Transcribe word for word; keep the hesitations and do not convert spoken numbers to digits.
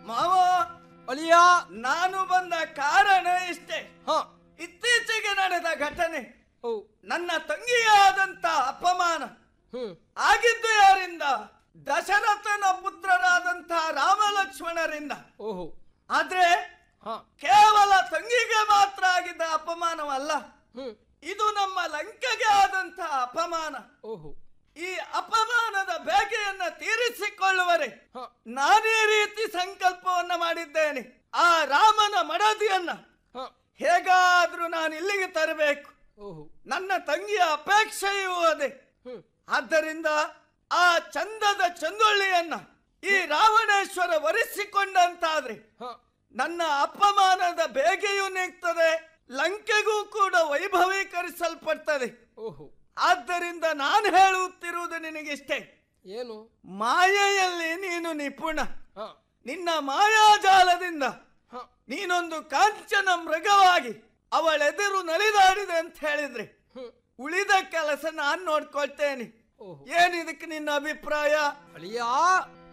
ಮಾವ ಅಳಿಯ, ನಾನು ಬಂದ ಕಾರಣ ಇಷ್ಟೇ. ಹ ಇತ್ತೀಚೆಗೆ ನಡೆದ ಘಟನೆ, ಓ ನನ್ನ ತಂಗಿಯಾದಂತ ಅಪಮಾನ ಹ್ಮ್ ಆಗಿದ್ದು ಯಾರಿಂದ? ದಶರಥನ ಪುತ್ರರಾದಂತ ರಾಮ ಲಕ್ಷ್ಮಣರಿಂದ. ಓಹೋ. ಆದ್ರೆ ಹ ಕೇವಲ ತಂಗಿಗೆ ಮಾತ್ರ ಆಗಿದ್ದ ಅಪಮಾನವಲ್ಲ, ಹ್ಮ್ ಇದು ನಮ್ಮ ಲಂಕೆಗೆ ಆದಂತ ಅಪಮಾನ. ಓಹೋ. ಈ ಅಪಮಾನದ ಬೇಗೆಯನ್ನ ತೀರಿಸಿಕೊಳ್ಳುವರೆ ಹ ನಾನೇ ರೀತಿ ಸಂಕಲ್ಪವನ್ನ ಮಾಡಿದ್ದೇನೆ. ಆ ರಾಮನ ಮಡದಿಯನ್ನ ಹ ಹೇಗಾದ್ರೂ ನಾನು ಇಲ್ಲಿಗೆ ತರಬೇಕು. ಓಹೋ. ನನ್ನ ತಂಗಿಯ ಅಪೇಕ್ಷೆಯೂ ಅದೇ. ಹ್ಮ್ ಆದ್ದರಿಂದ ಆ ಚಂದದ ಚಂದುಳ್ಳಿಯನ್ನ ಈ ರಾವಣೇಶ್ವರ ವರಿಸಿಕೊಂಡಂತಾದ್ರೆ ಹ ನನ್ನ ಅಪಮಾನದ ಬೇಗೆಯೂ ನೀಗ್ತದೆ, ಲಂಕೆಗೂ ಕೂಡ ವೈಭವೀಕರಿಸಲ್ಪಡ್ತದೆ. ಓಹೋ. ಆದ್ದರಿಂದ ನಾನು ಹೇಳುತ್ತಿರುವುದು ನಿನಗಿಷ್ಟೇ. ಏನು? ಮಾಯೆಯಲ್ಲಿ ನೀನು ನಿಪುಣ. ಹ ನಿನ್ನ ಮಾಯಾಜಾಲದಿಂದ ಹ ನೀನೊಂದು ಕಾಂಚನ ಮೃಗವಾಗಿ ಅವಳೆದುರು ನಲಿದಾಡಿದೆ ಅಂತ ಹೇಳಿದ್ರೆ ಹ್ಮ್ ಉಳಿದ ಕೆಲಸ ನಾನು ನೋಡ್ಕೊಳ್ತೇನೆ. ಓಹೋ. ಏನಿದಕ್ಕೆ ನಿನ್ನ ಅಭಿಪ್ರಾಯ? ಅಳಿಯ,